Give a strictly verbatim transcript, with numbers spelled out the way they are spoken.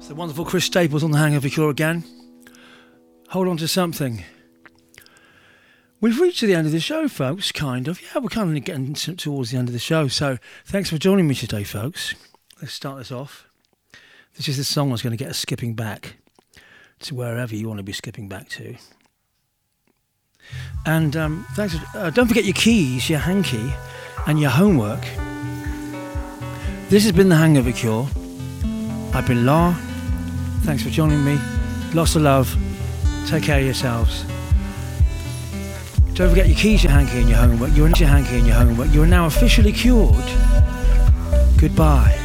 The wonderful Chris Staples on the Hangover Cure again. Hold on to something. We've reached the end of the show, folks, kind of. Yeah, we're kind of getting towards the end of the show. So thanks for joining me today, folks. Let's start this off. This is the song that's going to get us skipping back to wherever you want to be skipping back to. And um, thanks. For, uh, don't forget your keys, your hanky, and your homework. This has been the Hangover Cure. I've been La. Thanks for joining me. Lots of love. Take care of yourselves. Don't forget your keys, your hanky, and your homework. You're your hanky and your homework. You are now officially cured. Goodbye.